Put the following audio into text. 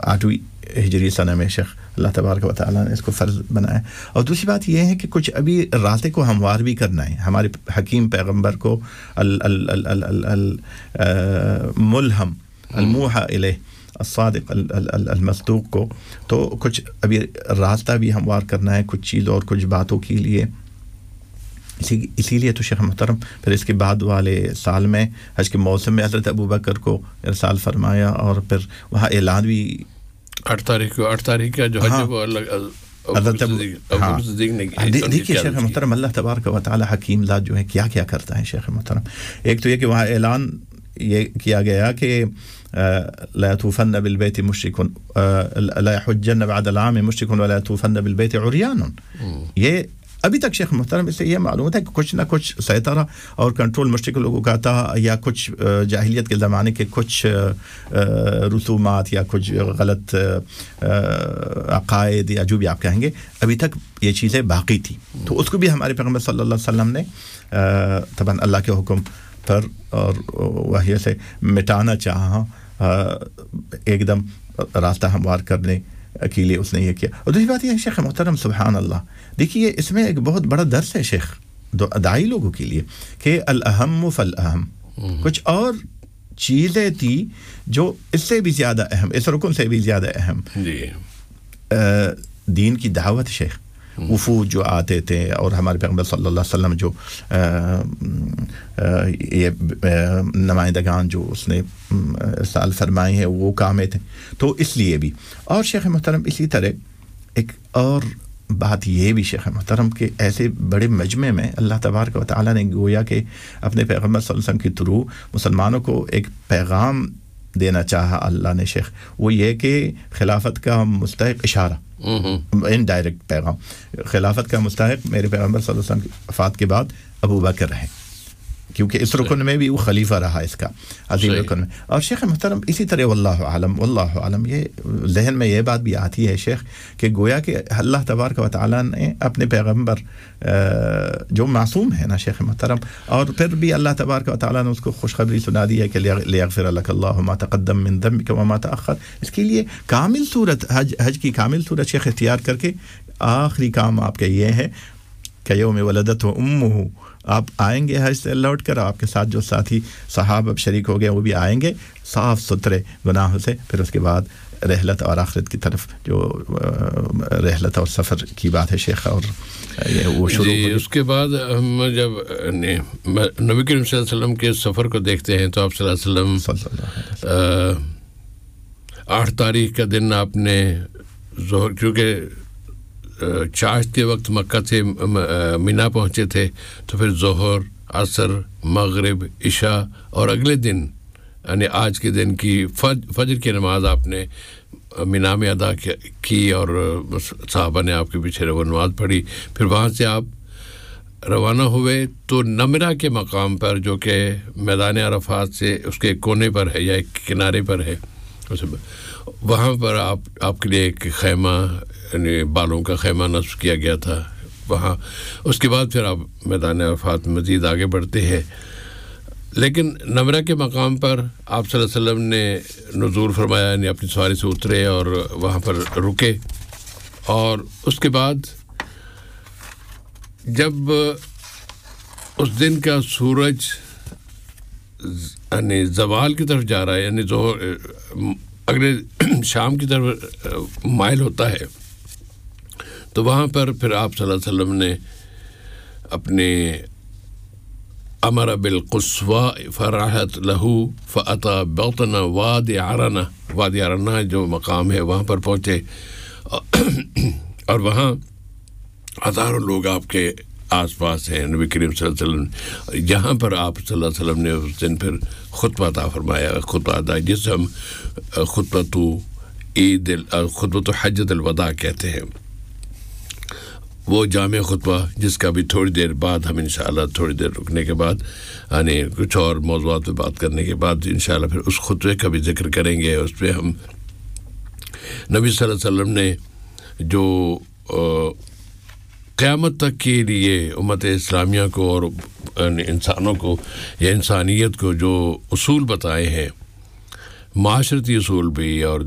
8ویں ہجری سنہ میں شیخ اللہ تبارک و تعالیٰ نے اس کو فرض بنایا. اور دوسری بات یہ ہے کہ کچھ ابھی راستے کو ہموار بھی کرنا ہے. ہمارے حکیم پیغمبر کو الملہم الموحى الیہ الصادق المصدوق کو تو کچھ ابھی راستہ بھی ہموار کرنا ہے کچھ چیز اور کچھ باتوں کے لیے. اسی لیے تو شیخ محترم پھر اس کے بعد والے سال میں حج کے موسم میں حضرت ابوبکر کو ارسال فرمایا اور پھر وہاں اعلان بھی 8 تاریخ کا جو حج وہ حضرت صدیق نے دیکھیے شیخ محترم اللہ تبارک و تعالی حکیم ذات جو ہے کیا کیا کرتا ہے شیخ محترم. ایک تو یہ کہ وہاں اعلان یہ کیا گیا کہ لا يطوفن بالبيت مشرك لا يحجن بعد العام مشرك ولا يطوفن بالبيت عريان. یہ ابھی تک شیخ محترم اس سے یہ معلوم ہے کہ کچھ نہ کچھ سیطرہ اور کنٹرول مشرک لوگوں کا تھا یا کچھ جاہلیت کے زمانے کے کچھ رسومات یا کچھ غلط عقائد یا جو بھی آپ کہیں گے ابھی تک یہ چیزیں باقی تھی. تو اس کو بھی ہمارے پیغمبر صلی اللہ علیہ وسلم نے طبعا اللہ کے حکم پر اور وحی سے مٹانا چاہا ایک دم راستہ ہموار کرنے کے لیے اس نے یہ کیا. اور دوسری بات یہ ہے شیخ محترم سبحان اللہ دیکھیے اس میں ایک بہت بڑا درس ہے شیخ داعی لوگوں کے لیے کہ الاہم فالاہم. کچھ اور چیزیں تھی جو اس سے بھی زیادہ اہم اس رکن سے بھی زیادہ اہم دین کی دعوت شیخ. وفود جو آتے تھے اور ہمارے پیغمبر صلی اللہ علیہ وسلم جو یہ نمائندگان جو اس نے ارسال فرمائے ہیں وہ کام تھے. تو اس لیے بھی اور شیخ محترم اسی طرح ایک اور بات یہ بھی شیخ محترم کہ ایسے بڑے مجمع میں اللہ تبارک و تعالیٰ نے گویا کہ اپنے پیغمبر صلی اللہ علیہ وسلم کے تھرو مسلمانوں کو ایک پیغام دینا چاہا اللہ نے شیخ. وہ یہ کہ خلافت کا مستحق اشارہ انڈائریکٹ پیغام خلافت کا مستحق میرے پیغمبر صلی اللہ علیہ وسلم کی وفات کے بعد ابوبکر ہے کیونکہ اس رکن میں بھی وہ خلیفہ رہا اس کا عظیم رکن میں. اور شیخ محترم اسی طرح واللہ عالم یہ ذہن میں یہ بات بھی آتی ہے شیخ کہ گویا کہ اللہ تبارک و تعالیٰ نے اپنے پیغمبر جو معصوم ہے نا شیخ محترم اور پھر بھی اللہ تبارک و تعالیٰ نے اس کو خوشخبری سنا دی ہے کہ لیغفر لک اللہ ما تقدم من ذنبک وما تأخر. اس کے لیے کامل صورت حج کی کامل صورت شیخ اختیار کر کے آخری کام آپ کا یہ ہے کہ یوم ولدت امہ آپ آئیں گے حج سے لوٹ کر آپ کے ساتھ جو ساتھی صحابہ شریک ہو گئے وہ بھی آئیں گے صاف ستھرے گناہوں سے. پھر اس کے بعد رحلت اور آخرت کی طرف جو رحلت اور سفر کی بات ہے شیخ اور وہ شروع اس کے بعد ہم جب نبی کریم صلی اللہ علیہ وسلم کے سفر کو دیکھتے ہیں تو آپ صلی اللہ علیہ وسلم 8 تاریخ کا دن آپ نے ظہر کیونکہ چاشت کے وقت مکہ سے مینا پہنچے تھے تو پھر ظہر عصر مغرب عشاء اور اگلے دن یعنی آج کے دن کی فجر کی نماز آپ نے مینا میں ادا کی اور صحابہ نے آپ کے پیچھے وہ نماز پڑھی. پھر وہاں سے آپ روانہ ہوئے تو نمرہ کے مقام پر جو کہ میدان عرفات سے اس کے کونے پر ہے یا ایک کنارے پر ہے وہاں پر آپ کے لیے ایک خیمہ یعنی بالوں کا خیمہ نصب کیا گیا تھا وہاں. اس کے بعد پھر آپ میدان عرفات مزید آگے بڑھتے ہیں لیکن نمرہ کے مقام پر آپ صلی اللہ علیہ وسلم نے نزول فرمایا یعنی اپنی سواری سے اترے اور وہاں پر رکے. اور اس کے بعد جب اس دن کا سورج یعنی زوال کی طرف جا رہا ہے یعنی اگلے شام کی طرف مائل ہوتا ہے تو وہاں پر پھر آپ صلی اللہ علیہ وسلم نے اپنے امر بالقصوى فراحت له فأتى بطن وادی عرنہ جو مقام ہے وہاں پر پہنچے اور وہاں ہزاروں لوگ آپ کے آس پاس ہیں. نبی کریم صلی اللہ علیہ وسلم یہاں پر آپ صلی اللہ علیہ وسلم نے اس دن پھر خطبہ عطا فرمایا خطبہ ادا جسے ہم خطبۃ حجۃ الوداع کہتے ہیں. وہ جامع خطبہ جس کا بھی تھوڑی دیر بعد ہم انشاءاللہ تھوڑی دیر رکنے کے بعد یعنی کچھ اور موضوعات پہ بات کرنے کے بعد انشاءاللہ پھر اس خطبے کا بھی ذکر کریں گے. اس پہ ہم نبی صلی اللہ علیہ وسلم نے جو قیامت تک کے لیے امت اسلامیہ کو اور انسانوں کو یا انسانیت کو جو اصول بتائے ہیں معاشرتی اصول بھی اور